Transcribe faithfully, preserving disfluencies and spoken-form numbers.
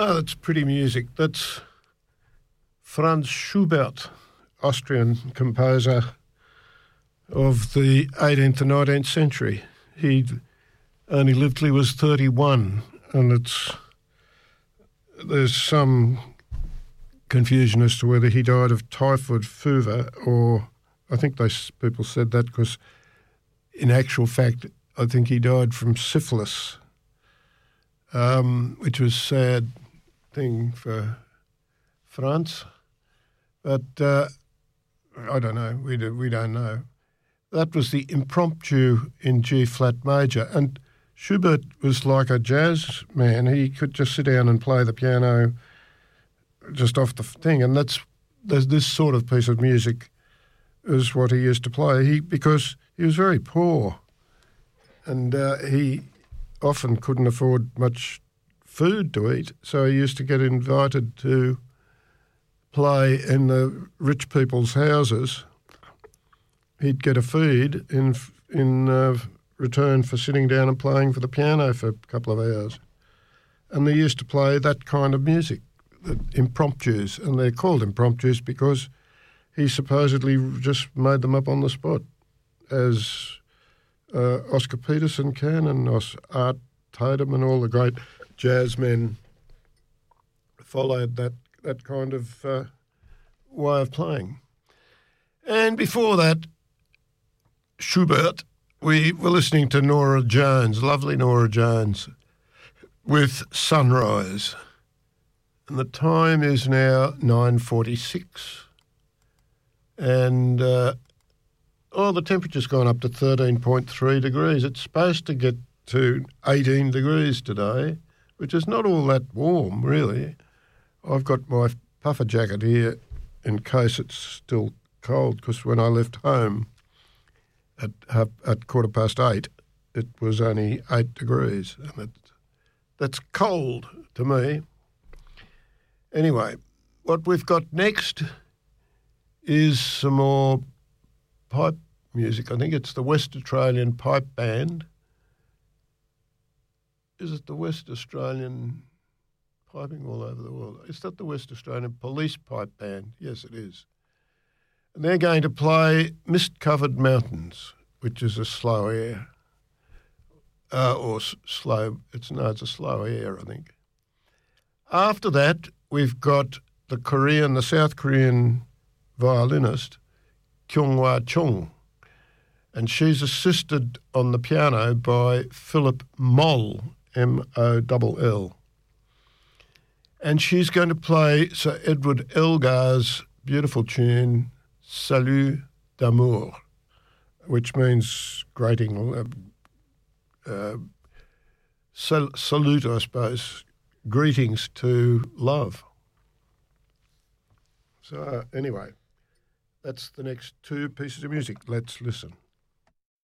Oh, that's pretty music. That's Franz Schubert, Austrian composer of the eighteenth and nineteenth century. He only lived till he was thirty-one, and it's there's some confusion as to whether he died of typhoid fever or I think they people said that because in actual fact I think he died from syphilis, um, which was a sad thing for France. But uh, I don't know, we, do, we don't know. That was the Impromptu in G-flat major, and Schubert was like a jazz man. He could just sit down and play the piano just off the thing, and that's there's this sort of piece of music is what he used to play. He because he was very poor, and uh, he often couldn't afford much food to eat, so he used to get invited to play in the rich people's houses. He'd get a feed in in uh, return for sitting down and playing for the piano for a couple of hours, and they used to play that kind of music. The impromptus, and they're called impromptus because he supposedly just made them up on the spot, as uh, Oscar Peterson can and Os- Art Tatum and all the great jazz men followed that, that kind of uh, way of playing. And before that, Schubert, we were listening to Norah Jones, lovely Norah Jones, with Sunrise. And the time is now nine forty-six, and uh, oh, the temperature's gone up to thirteen point three degrees. It's supposed to get to eighteen degrees today, which is not all that warm, really. I've got my puffer jacket here in case it's still cold, because when I left home at at quarter past eight, it was only eight degrees, and it, that's cold to me. Anyway, what we've got next is some more pipe music. I think it's the West Australian Pipe Band. Is it the West Australian Piping All Over the World? Is that the West Australian Police Pipe Band? Yes, it is. And they're going to play Mist-Covered Mountains, which is a slow air. Uh, or s- slow, it's no, it's a slow air, I think. After that, we've got the Korean, the South Korean violinist, Kyung-Hwa Chung, and she's assisted on the piano by Philip Moll, M O L L. And she's going to play Sir Edward Elgar's beautiful tune, Salut d'amour, which means grating, uh, uh, sal- salute, I suppose, greetings to love. So uh, anyway, that's the next two pieces of music. Let's listen.